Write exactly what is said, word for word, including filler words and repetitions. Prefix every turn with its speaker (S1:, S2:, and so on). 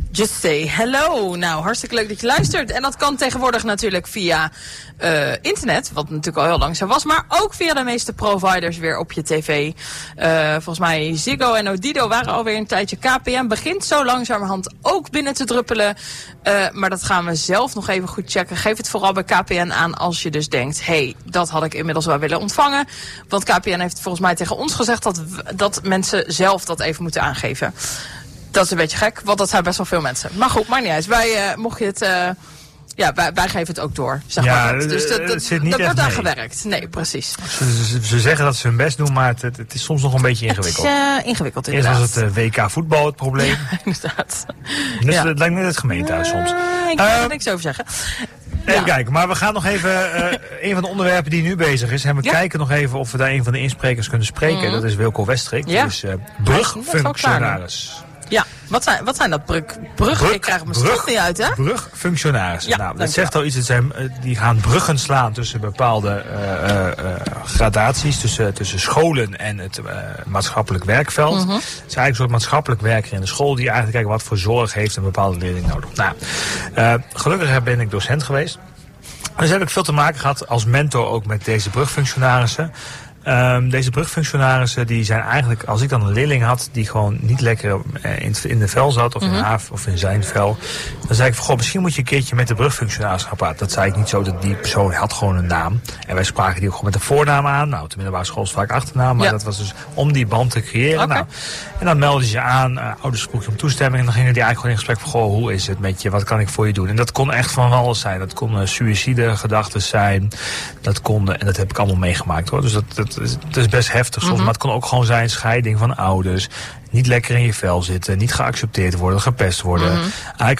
S1: Just say hello. Nou, hartstikke leuk dat je luistert. En dat kan tegenwoordig natuurlijk via uh, internet, wat natuurlijk al heel lang zo was, maar ook via de meeste providers weer op je tv. Uh, volgens mij Ziggo en Odido waren alweer een tijdje. K P N begint zo langzamerhand ook binnen te druppelen. Uh, maar dat gaan we zelf nog even goed checken. Geef het vooral bij K P N aan als je dus denkt, hé, hey, dat had ik inmiddels wel willen ontvangen. Want K P N heeft volgens mij tegen ons gezegd dat, dat mensen zelf dat even moeten aangeven. Dat is een beetje gek, want dat zijn best wel veel mensen. Maar goed, maakt niet uit. Wij, uh, mocht je het... Uh, ja, wij, wij geven het ook door. Zeg
S2: ja,
S1: maar dat. Dus dat, dat,
S2: zit niet
S1: dat wordt aan
S2: mee.
S1: gewerkt. Nee, precies.
S2: Ze, ze, ze zeggen dat ze hun best doen, maar het, het, het is soms nog een beetje ingewikkeld.
S1: Het is uh, ingewikkeld, inderdaad.
S2: Eerst was het uh, W K voetbal het probleem.
S1: Ja, inderdaad.
S2: Dus
S1: ja.
S2: Het lijkt net het gemeentehuis uh, soms.
S1: Ik kan er uh, niks over zeggen.
S2: Even
S1: ja.
S2: kijken, maar we gaan nog even, uh, een van de onderwerpen die nu bezig is, en we ja. kijken nog even of we daar een van de insprekers kunnen spreken. Mm. Dat is Wilco Westrik,
S1: ja.
S2: die is uh, brugfunctionaris.
S1: Ja, wat zijn, wat zijn dat? Brug, brug, brug ik krijg mijn stok niet uit, hè?
S2: Brugfunctionarissen.
S1: Ja,
S2: nou, dat zegt al iets, dat zijn, die gaan bruggen slaan tussen bepaalde uh, uh, gradaties, tussen, tussen scholen en het uh, maatschappelijk werkveld. Mm-hmm. Het is eigenlijk een soort maatschappelijk werker in de school die eigenlijk kijkt wat voor zorg heeft een bepaalde leerling nodig. Nou, uh, gelukkig ben ik docent geweest. Dus heb ik veel te maken gehad als mentor ook met deze brugfunctionarissen. Um, deze brugfunctionarissen die zijn eigenlijk, als ik dan een leerling had die gewoon niet lekker uh, in, in de vel zat of mm-hmm. in haar of in zijn vel, dan zei ik van goh, misschien moet je een keertje met de brugfunctionaris gaan praten. Dat zei ik niet zo, dat die persoon had gewoon een naam en wij spraken die ook gewoon met de voornaam aan. Nou, de middelbare school is vaak achternaam, maar ja. dat was dus om die band te creëren. Okay. Nou, en dan meldden ze je aan, uh, ouders vroeg je om toestemming en dan gingen die eigenlijk gewoon in gesprek van goh, hoe is het met je, wat kan ik voor je doen? En dat kon echt van alles zijn. Dat kon uh, suïcide gedachten zijn, dat kon, uh, en dat heb ik allemaal meegemaakt hoor. Dus dat, dat Het is best heftig soms, mm-hmm. maar het kon ook gewoon zijn scheiding van ouders. Niet lekker in je vel zitten, niet geaccepteerd worden, gepest worden. Mm-hmm.